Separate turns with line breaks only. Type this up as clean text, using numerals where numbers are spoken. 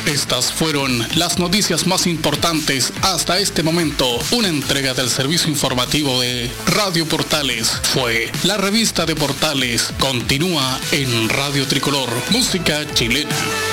Estas fueron las noticias más importantes hasta este momento. Una entrega del servicio informativo de Radio Portales. Fue la revista de Portales. Continúa en Radio Tricolor, música chilena.